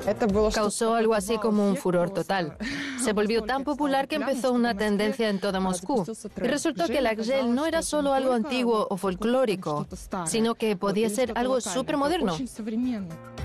Causó algo así como un furor total. Se volvió tan popular que empezó una tendencia en toda Moscú. Y resultó que la gel no era solo algo antiguo o folclórico, sino que podía ser algo súper moderno.